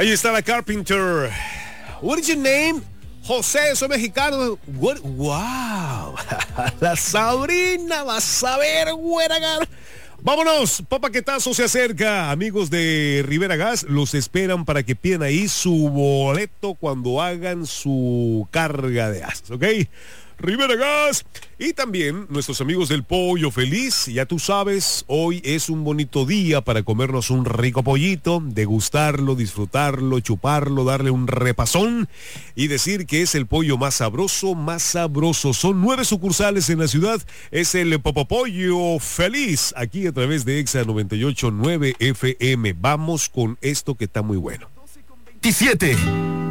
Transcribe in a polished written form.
Ahí está la Carpenter. What is your name? José, soy mexicano. What? Wow. La Sabrina, vas a ver, güera. Vámonos, papaquetazo se acerca. Amigos de Rivera Gas, los esperan para que pidan ahí su boleto cuando hagan su carga de gas, ¿ok? Rivera Gas. Y también nuestros amigos del Pollo Feliz. Ya tú sabes, hoy es un bonito día para comernos un rico pollito, degustarlo, disfrutarlo, chuparlo, darle un repasón y decir que es el pollo más sabroso, más sabroso. Son 9 sucursales en la ciudad. Es el Pollo Feliz, aquí a través de Exa 98.9 FM. Vamos con esto que está muy bueno. 17.